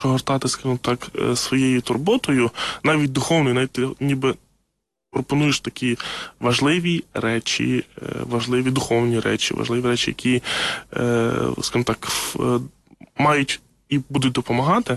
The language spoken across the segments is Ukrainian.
прогортати, скажімо так, своєю турботою, навіть духовною, навіть ти ніби пропонуєш такі важливі речі, важливі духовні речі, важливі речі, які, скажімо так, мають і будуть допомагати,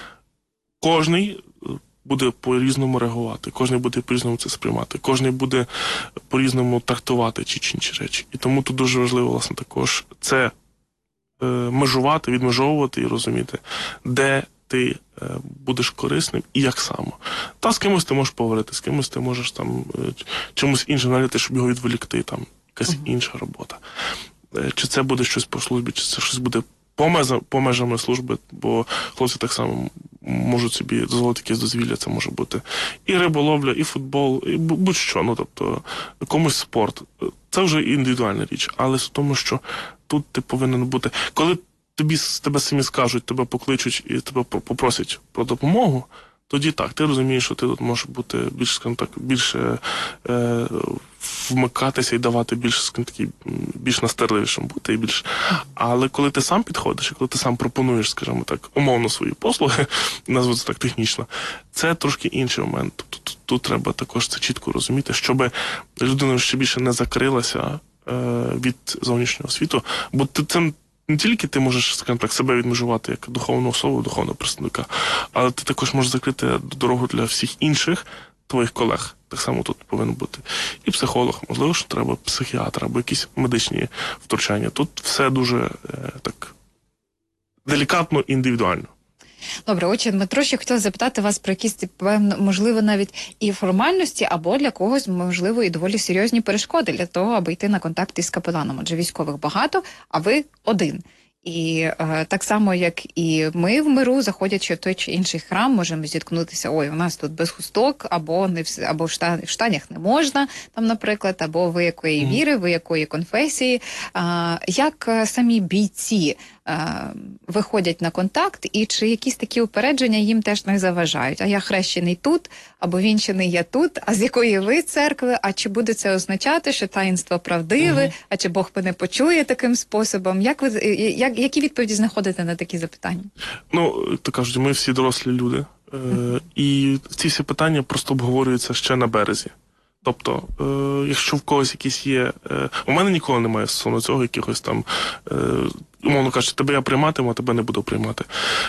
кожний буде по-різному реагувати, кожен буде по-різному це сприймати, кожен буде по-різному трактувати ті чи інші речі. І тому тут дуже важливо, власне, також це межувати, відмежовувати і розуміти, де ти будеш корисним і як саме. Та з кимось ти можеш поговорити, з кимось ти можеш там чимось іншим наняти, щоб його відволікти, там якась інша робота. Чи це буде щось по службі, чи це щось буде по межами служби, бо хлопці так само можуть собі дозволити якесь дозвілля, це може бути і риболовля, і футбол, і будь-що, ну, тобто, комусь спорт. Це вже індивідуальна річ, але в тому, що тут ти повинен бути. Коли тебе самі скажуть, тебе покличуть і тебе попросять про допомогу, тоді так, ти розумієш, що ти тут можеш бути більш, скажімо так, більше вмикатися і давати більш, скажімо, такі, більш настирливішим бути. І більш... Але коли ти сам підходиш, і коли ти сам пропонуєш, скажімо так, умовно свої послуги, назву це так технічно, це трошки інший момент. Тобто тут треба також це чітко розуміти, щоб людина ще більше не закрилася від зовнішнього світу, бо це не тільки ти можеш, скажімо так, себе відмежувати як духовну особу, духовного представника, але ти також можеш закрити дорогу для всіх інших твоїх колег. Так само тут повинен бути і психолог, можливо, що треба психіатр або якісь медичні втручання. Тут все дуже так делікатно, індивідуально. Добре, отже, Дмитро, ще хотіла запитати вас про якісь, певно, можливо, навіть і формальності, або для когось, можливо, і доволі серйозні перешкоди для того, аби йти на контакт із капеланом. Адже військових багато, а ви один. І так само, як і ми в миру, заходячи в той чи інший храм, можемо зіткнутися, ой, у нас тут без хусток, або не або в штанях не можна, там, наприклад, або ви якої віри, ви якої конфесії. Як самі бійці виходять на контакт, і чи якісь такі упередження їм теж не заважають? А я хрещений тут, або вінчений я тут, а з якої ви церкви? А чи буде це означати, що таїнство правдиве? А чи Бог мене почує таким способом? Які відповіді знаходите на такі запитання? Ну, то кажуть, ми всі дорослі люди. І ці всі питання просто обговорюються ще на березі. Тобто, якщо в когось якісь є... У мене ніколи немає стосовно цього якихось там... Умовно кажучи, тебе я прийматиму, а тебе не буду приймати.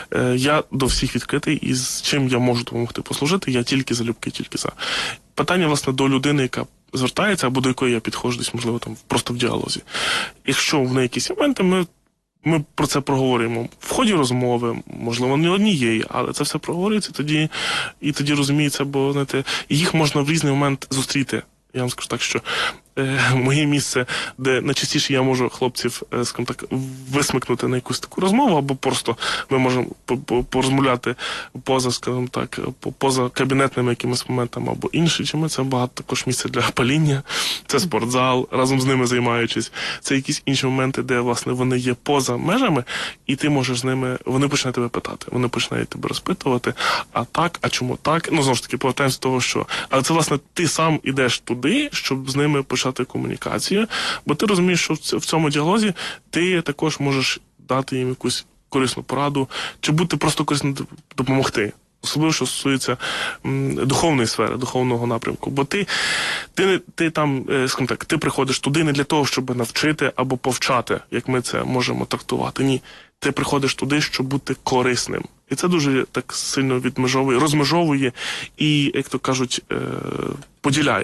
Я до всіх відкритий, і з чим я можу допомогти послужити, я тільки залюбки, тільки за. Питання, власне, до людини, яка звертається, або до якої я підходжу десь, можливо, там просто в діалозі. Якщо в неї якісь моменти, ми про це проговорюємо в ході розмови, можливо, не однієї, але це все проговорюється, і тоді розуміється, бо, знаєте, їх можна в різний момент зустріти. Я вам скажу так, що моє місце, де найчастіше я можу хлопців, скажімо так, висмикнути на якусь таку розмову, або просто ми можемо порозмовляти поза, скажімо так, поза кабінетними якимись моментами, або інші, чим це багато також місце для паління, це спортзал, разом з ними займаючись, це якісь інші моменти, де, власне, вони є поза межами, і ти можеш з ними, вони починають тебе питати, вони починають тебе розпитувати, а так, а чому так? Ну, знову ж таки, повертаємося до того, що... Але це, власне, ти сам ідеш туди, щоб з ними почати комунікацію, бо ти розумієш, що в цьому діалозі ти також можеш дати їм якусь корисну пораду, чи бути просто корисно допомогти. Особливо, що стосується духовної сфери, духовного напрямку. Бо ти там, скажімо так, ти приходиш туди не для того, щоб навчити або повчати, як ми це можемо трактувати. Ні. Ти приходиш туди, щоб бути корисним. І це дуже так сильно відмежовує, розмежовує і, як то кажуть, поділяє.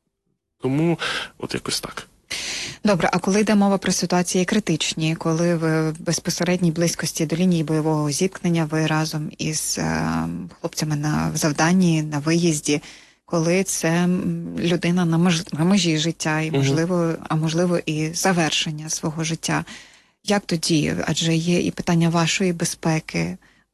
Тому от якось так. Добре, а коли йде мова про ситуації критичні, коли ви в безпосередній близькості до лінії бойового зіткнення, ви разом із хлопцями на завданні, на виїзді, коли це людина на межі життя, і можливо і завершення свого життя, як тоді? Адже є і питання вашої безпеки.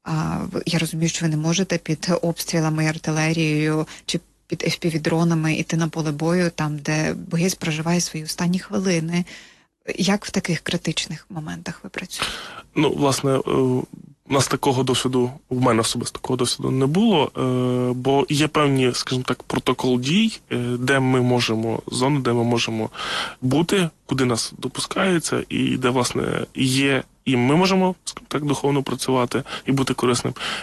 Я розумію, що ви не можете під обстрілами, артилерією чи під FPV-дронами іти на поле бою, там, де боєць проживає свої останні хвилини. Як в таких критичних моментах ви працюєте? Ну, власне, у нас такого досвіду, у мене особисто такого досвіду не було, бо є певні, скажімо так, протокол дій, де ми можемо, зони, де ми можемо бути, куди нас допускається, і де, власне, є і ми можемо, скажімо так, духовно працювати і бути корисним.